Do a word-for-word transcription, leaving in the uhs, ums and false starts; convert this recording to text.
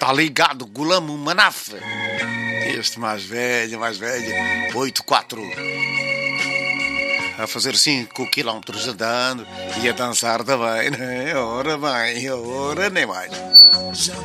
Está ligado, Gulamo Manaf. Este mais velho, mais velho, oito quatro. A fazer cinco quilómetros andando e a dançar também, né? Ora bem, ora nem mais.